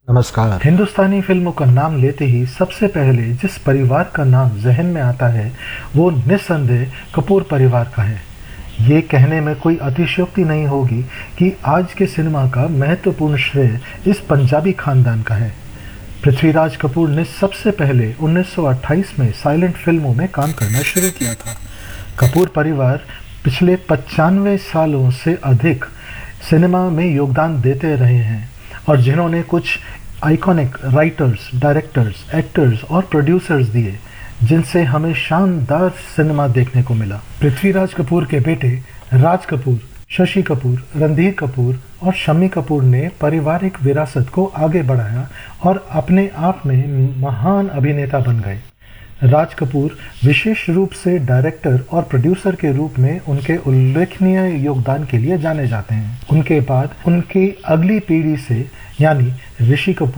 नमस्कार। हिंदुस्तानी फिल्मों का नाम लेते ही सबसे पहले जिस परिवार का नाम जहन में आता है वो निस्संदेह कपूर परिवार का है। ये कहने में कोई अतिशयोक्ति नहीं होगी कि आज के सिनेमा का महत्वपूर्ण श्रेय इस पंजाबी खानदान का है। पृथ्वीराज कपूर ने सबसे पहले 1928 में साइलेंट फिल्मों में काम करना शुरू किया था। कपूर परिवार पिछले 95 सालों से अधिक सिनेमा में योगदान देते रहे हैं और जिन्होंने कुछ आइकॉनिक राइटर्स, डायरेक्टर्स, एक्टर्स और प्रोड्यूसर्स दिए जिनसे हमें शानदार सिनेमा देखने को मिला। पृथ्वीराज कपूर के बेटे राज कपूर, शशि कपूर, रणधीर कपूर और शम्मी कपूर ने पारिवारिक विरासत को आगे बढ़ाया और अपने आप में महान अभिनेता बन गए। राज कपूर विशेष रूप से डायरेक्टर और प्रोड्यूसर के रूप में उनके उल्लेखनीय योगदान के लिए जाने जाते हैं। उनके बाद उनकी अगली पीढ़ी से यानी ऋषि कपूर,